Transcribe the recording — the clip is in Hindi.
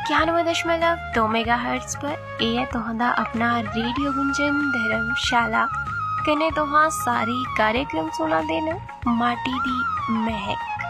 91.2 मेगाहर्ट्ज पर यह तुहां अपना रेडियो गुंजन धर्मशाला कने तुहां सारी कार्यक्रम सुना देना माटी दी महक।